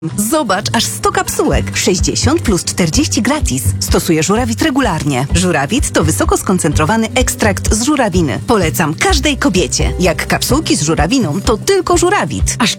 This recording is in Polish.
Zobacz, aż 100 kapsułek. 60 plus 40 gratis. Stosuję żurawit regularnie. Żurawit to wysoko skoncentrowany ekstrakt z żurawiny. Polecam każdej kobiecie. Jak kapsułki z żurawiną, to tylko żurawit. Aż